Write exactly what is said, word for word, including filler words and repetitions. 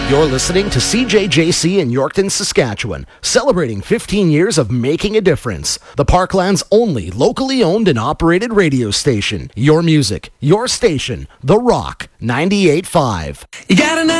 You're listening to C J J C in Yorkton, Saskatchewan, celebrating fifteen years of making a difference. The Parkland's only locally owned and operated radio station. Your music, your station, The Rock ninety-eight point five. You gotta know